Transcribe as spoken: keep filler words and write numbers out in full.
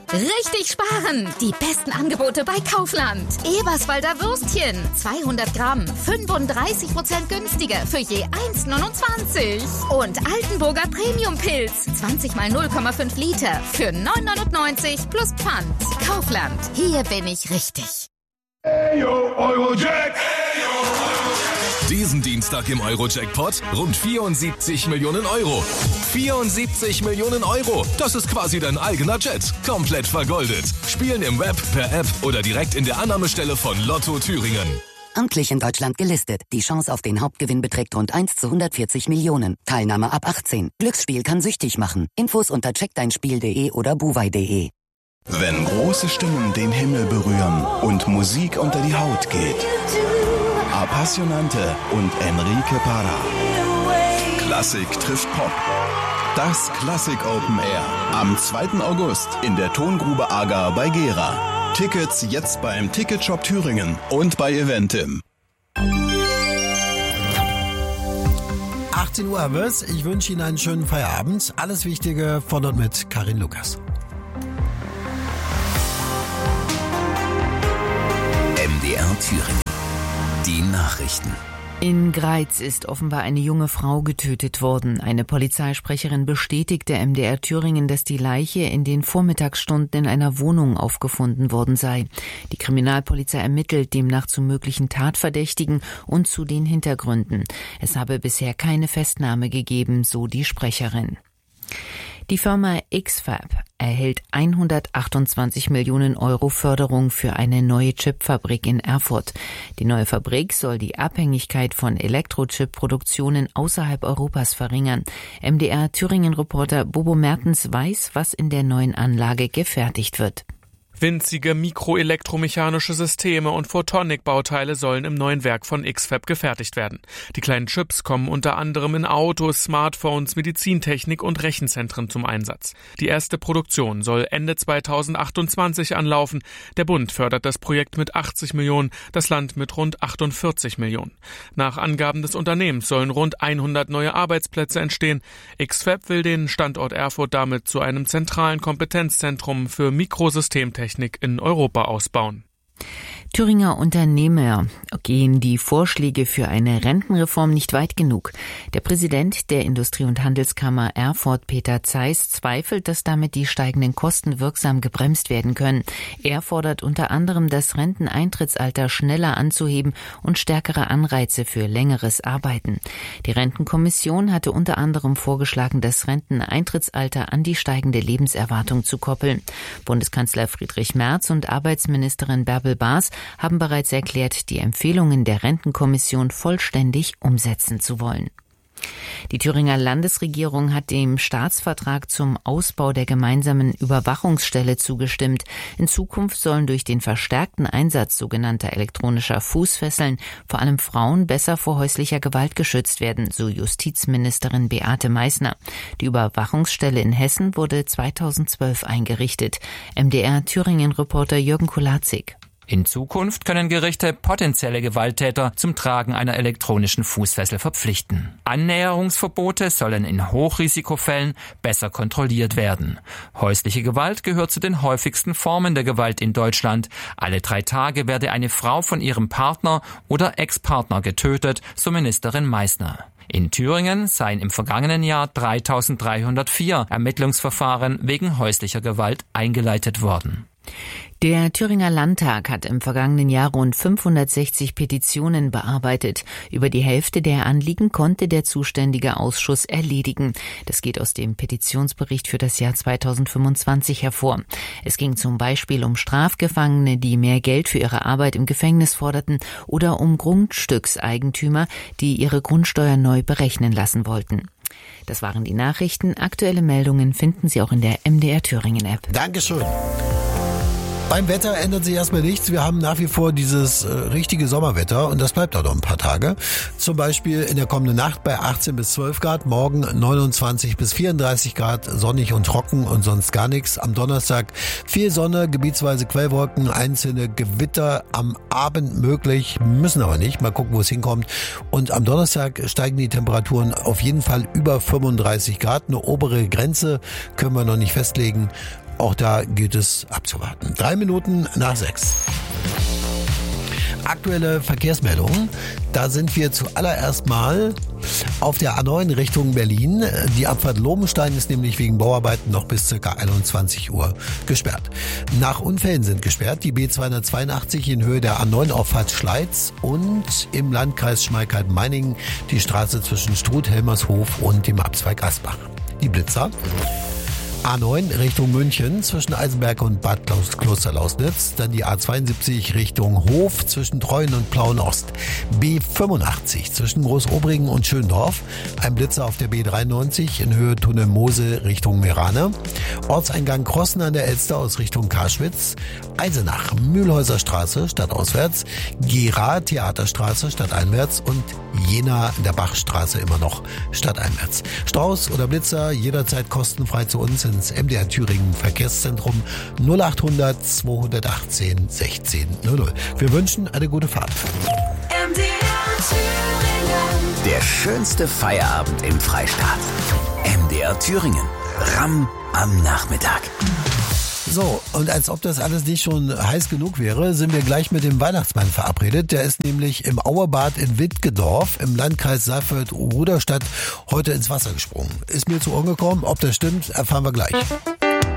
Richtig sparen! Die besten Angebote bei Kaufland. Eberswalder Würstchen, zweihundert Gramm, fünfunddreißig Prozent günstiger für je eins Komma neunundzwanzig. Und Altenburger Premium-Pilz, zwanzig mal null Komma fünf Liter für neun neunundneunzig plus Pfand. Kaufland, hier bin ich richtig. Hey yo, Eurojack! Diesen Dienstag im Euro-Jackpot rund vierundsiebzig Millionen Euro. vierundsiebzig Millionen Euro. Das ist quasi dein eigener Jet. Komplett vergoldet. Spielen im Web, per App oder direkt in der Annahmestelle von Lotto Thüringen. Amtlich in Deutschland gelistet. Die Chance auf den Hauptgewinn beträgt rund eins zu hundertvierzig Millionen. Teilnahme ab achtzehn. Glücksspiel kann süchtig machen. Infos unter check dein spiel punkt de oder buwei punkt de. Wenn große Stimmen den Himmel berühren und Musik unter die Haut geht. Appassionante und Enrique Parra. Klassik trifft Pop. Das Klassik Open Air. Am zweiten August in der Tongrube Aga bei Gera. Tickets jetzt beim Ticketshop Thüringen und bei Eventim. achtzehn Uhr haben wir's. Ich wünsche Ihnen einen schönen Feierabend. Alles Wichtige von und mit Karin Lukas. M D R Thüringen. Die Nachrichten. In Greiz ist offenbar eine junge Frau getötet worden. Eine Polizeisprecherin bestätigte M D R Thüringen, dass die Leiche in den Vormittagsstunden in einer Wohnung aufgefunden worden sei. Die Kriminalpolizei ermittelt demnach zu möglichen Tatverdächtigen und zu den Hintergründen. Es habe bisher keine Festnahme gegeben, so die Sprecherin. Die Firma X-Fab erhält hundertachtundzwanzig Millionen Euro Förderung für eine neue Chipfabrik in Erfurt. Die neue Fabrik soll die Abhängigkeit von Elektrochip-Produktionen außerhalb Europas verringern. M D R Thüringen-Reporter Bobo Mertens weiß, was in der neuen Anlage gefertigt wird. Winzige mikroelektromechanische Systeme und Photonic-Bauteile sollen im neuen Werk von X-Fab gefertigt werden. Die kleinen Chips kommen unter anderem in Autos, Smartphones, Medizintechnik und Rechenzentren zum Einsatz. Die erste Produktion soll Ende zweitausendachtundzwanzig anlaufen. Der Bund fördert das Projekt mit achtzig Millionen, das Land mit rund achtundvierzig Millionen. Nach Angaben des Unternehmens sollen rund hundert neue Arbeitsplätze entstehen. X-Fab will den Standort Erfurt damit zu einem zentralen Kompetenzzentrum für Mikrosystemtechnik in Europa ausbauen. Thüringer Unternehmer gehen die Vorschläge für eine Rentenreform nicht weit genug. Der Präsident der Industrie- und Handelskammer Erfurt, Peter Zeiss, zweifelt, dass damit die steigenden Kosten wirksam gebremst werden können. Er fordert unter anderem, das Renteneintrittsalter schneller anzuheben und stärkere Anreize für längeres Arbeiten. Die Rentenkommission hatte unter anderem vorgeschlagen, das Renteneintrittsalter an die steigende Lebenserwartung zu koppeln. Bundeskanzler Friedrich Merz und Arbeitsministerin Bärbel Baas haben bereits erklärt, die Empfehlungen der Rentenkommission vollständig umsetzen zu wollen. Die Thüringer Landesregierung hat dem Staatsvertrag zum Ausbau der gemeinsamen Überwachungsstelle zugestimmt. In Zukunft sollen durch den verstärkten Einsatz sogenannter elektronischer Fußfesseln vor allem Frauen besser vor häuslicher Gewalt geschützt werden, so Justizministerin Beate Meißner. Die Überwachungsstelle in Hessen wurde zweitausendzwölf eingerichtet. M D R Thüringen-Reporter Jürgen Kulazik. In Zukunft können Gerichte potenzielle Gewalttäter zum Tragen einer elektronischen Fußfessel verpflichten. Annäherungsverbote sollen in Hochrisikofällen besser kontrolliert werden. Häusliche Gewalt gehört zu den häufigsten Formen der Gewalt in Deutschland. Alle drei Tage werde eine Frau von ihrem Partner oder Ex-Partner getötet, so Ministerin Meißner. In Thüringen seien im vergangenen Jahr dreitausenddreihundertvier Ermittlungsverfahren wegen häuslicher Gewalt eingeleitet worden. Der Thüringer Landtag hat im vergangenen Jahr rund fünfhundertsechzig Petitionen bearbeitet. Über die Hälfte der Anliegen konnte der zuständige Ausschuss erledigen. Das geht aus dem Petitionsbericht für das Jahr zweitausendfünfundzwanzig hervor. Es ging zum Beispiel um Strafgefangene, die mehr Geld für ihre Arbeit im Gefängnis forderten, oder um Grundstückseigentümer, die ihre Grundsteuer neu berechnen lassen wollten. Das waren die Nachrichten. Aktuelle Meldungen finden Sie auch in der M D R Thüringen App. Dankeschön. Beim Wetter ändert sich erstmal nichts. Wir haben nach wie vor dieses äh, richtige Sommerwetter und das bleibt auch noch ein paar Tage. Zum Beispiel in der kommenden Nacht bei achtzehn bis zwölf Grad, morgen neunundzwanzig bis vierunddreißig Grad, sonnig und trocken und sonst gar nichts. Am Donnerstag viel Sonne, gebietsweise Quellwolken, einzelne Gewitter am Abend möglich, müssen aber nicht. Mal gucken, wo es hinkommt. Und am Donnerstag steigen die Temperaturen auf jeden Fall über fünfunddreißig Grad. Eine obere Grenze können wir noch nicht festlegen. Auch da gilt es abzuwarten. Drei Minuten nach sechs. Aktuelle Verkehrsmeldungen. Da sind wir zuallererst mal auf der A neun Richtung Berlin. Die Abfahrt Lobenstein ist nämlich wegen Bauarbeiten noch bis ca. einundzwanzig Uhr gesperrt. Nach Unfällen sind gesperrt die B zweihundertzweiundachtzig in Höhe der A neun Auffahrt Schleiz und im Landkreis Schmalkalden-Meiningen die Straße zwischen Struth-Helmershof und dem Abzweig Asbach. Die Blitzer. A neun Richtung München zwischen Eisenberg und Bad Klosterlausnitz. Dann die A zweiundsiebzig Richtung Hof zwischen Treuen und Plauen-Ost. B fünfundachtzig zwischen Großobringen und Schöndorf. Ein Blitzer auf der B dreiundneunzig in Höhe Tunnel Mosel Richtung Merane. Ortseingang Krossen an der Elster aus Richtung Karschwitz. Eisenach Mühlhäuser Straße stadtauswärts. Gera Theaterstraße stadteinwärts und Jena in der Bachstraße immer noch stadteinwärts. Strauß oder Blitzer jederzeit kostenfrei zu uns ins M D R Thüringen Verkehrszentrum null achthundert zweihundertachtzehn sechzehn null null. Wir wünschen eine gute Fahrt. M D R Thüringen. Der schönste Feierabend im Freistaat. M D R Thüringen. Ramm am Nachmittag. So, und als ob das alles nicht schon heiß genug wäre, sind wir gleich mit dem Weihnachtsmann verabredet. Der ist nämlich im Auerbad in Wittgedorf im Landkreis Saalfeld-Ruderstadt heute ins Wasser gesprungen. Ist mir zu Ohren gekommen. Ob das stimmt, erfahren wir gleich.